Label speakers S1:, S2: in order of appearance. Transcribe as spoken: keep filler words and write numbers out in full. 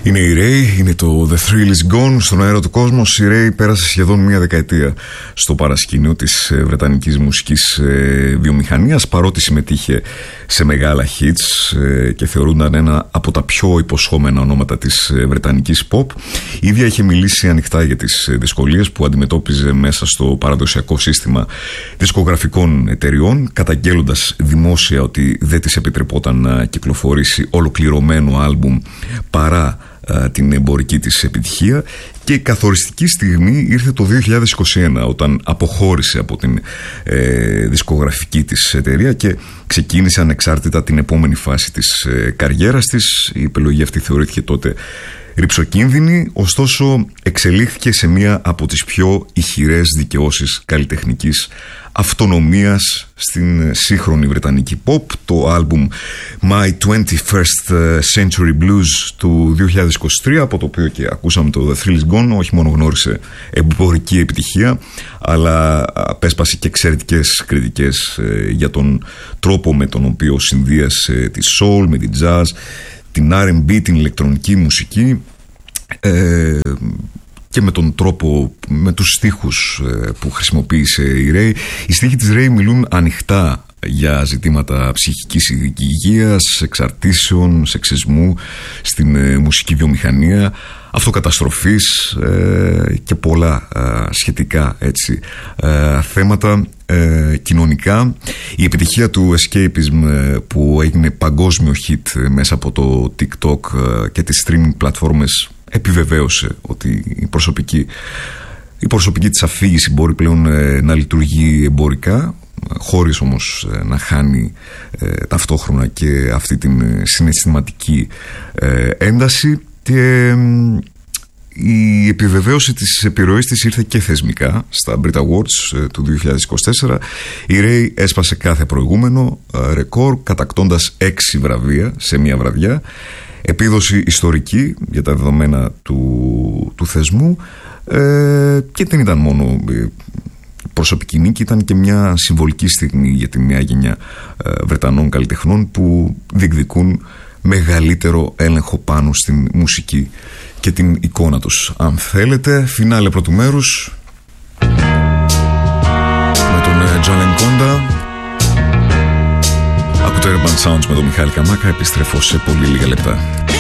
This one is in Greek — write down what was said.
S1: Είναι η Ray, είναι το The Thrill Is Gone στον αέρα του κόσμου. Η Ray πέρασε σχεδόν μία δεκαετία στο παρασκήνιο της βρετανικής μουσικής βιομηχανίας, παρότι συμμετείχε σε μεγάλα hits και θεωρούνταν ένα από τα πιο υποσχόμενα ονόματα της βρετανικής pop. Η ίδια είχε μιλήσει ανοιχτά για τις δυσκολίες που αντιμετώπιζε μέσα στο παραδοσιακό σύστημα δισκογραφικών εταιριών, καταγγέλλοντας δημόσια ότι δεν της επιτρεπόταν να κυκλοφορήσει ολοκληρωμένο άλμπουμ παρά την εμπορική της επιτυχία. Και η καθοριστική στιγμή ήρθε το δύο χιλιάδες είκοσι ένα, όταν αποχώρησε από την ε, δισκογραφική της εταιρεία και ξεκίνησε ανεξάρτητα την επόμενη φάση της ε, καριέρας της. Η επιλογή αυτή θεωρήθηκε τότε ρυψοκίνδυνη, ωστόσο εξελίχθηκε σε μία από τις πιο ηχηρές δικαιώσεις καλλιτεχνικής αυτονομίας στην σύγχρονη βρετανική pop. Το άλμπουμ My twenty-first Century Blues του δύο χιλιάδες είκοσι τρία, από το οποίο και ακούσαμε το The Thrill Is Gone, όχι μόνο γνώρισε εμπορική επιτυχία, αλλά απέσπασε και εξαιρετικές κριτικές για τον τρόπο με τον οποίο συνδύασε τη soul με τη jazz, την αρ εντ μπι, την ηλεκτρονική μουσική, ε, και με τον τρόπο, με τους στίχους που χρησιμοποίησε η Ray. Οι στίχοι της Ray μιλούν ανοιχτά για ζητήματα ψυχικής υγείας, εξαρτήσεων, σεξισμού στην ε, μουσική βιομηχανία, αυτοκαταστροφής ε, και πολλά ε, σχετικά έτσι, ε, θέματα ε, κοινωνικά. Η επιτυχία του Escapism ε, που έγινε παγκόσμιο hit μέσα από το TikTok ε, και τις streaming πλατφόρμες επιβεβαίωσε ότι η προσωπική, η προσωπική της αφήγηση μπορεί πλέον ε, να λειτουργεί εμπορικά, χωρίς όμως ε, να χάνει ε, ταυτόχρονα και αυτή την ε, συναισθηματική ε, ένταση. Και ε, η επιβεβαίωση της επιρροής της ήρθε και θεσμικά. Στα Brit Awards ε, του δύο χιλιάδες είκοσι τέσσερα η Ray έσπασε κάθε προηγούμενο ε, ρεκόρ, κατακτώντας έξι βραβεία σε μία βραδιά. Επίδοση ιστορική για τα δεδομένα του, του θεσμού, ε, και δεν ήταν μόνο ε, προσωπική νίκη, ήταν και μια συμβολική στιγμή για τη νέα γενιά ε, Βρετανών καλλιτεχνών που διεκδικούν μεγαλύτερο έλεγχο πάνω στην μουσική και την εικόνα τους. Αν θέλετε, φινάλε πρώτου μέρους με τον Τζον Κόντα. Από το Urban Sounds με τον Μιχάλη Καμάκα. Επιστρέφω σε πολύ λίγα λεπτά.